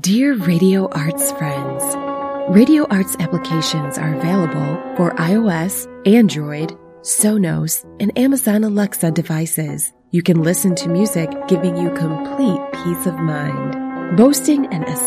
Dear Radio Arts friends, Radio Arts applications are available for iOS, Android, Sonos, and Amazon Alexa devices. You can listen to music giving you complete peace of mind. Boasting an